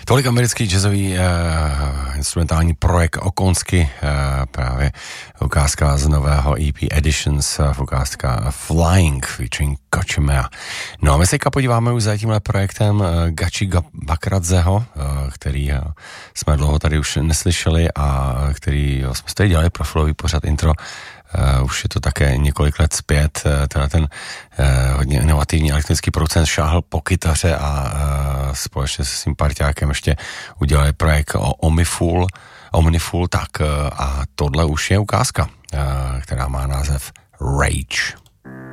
Tolik americký jazzový instrumentální projekt Okonsky, právě ukázka z nového EP Editions, ukázka Flying featuring Kočemea. No a my se podíváme už za tímhle projektem Gachi Bakradzeho, který jsme dlouho tady už neslyšeli a který jsme tady dělali profilový pořad intro. Už je to také několik let zpět, teda ten hodně inovativní elektronický producent šáhl po kytaře a společně se svým parťákem ještě udělali projekt Omniful, tak a tohle už je ukázka, která má název Rage.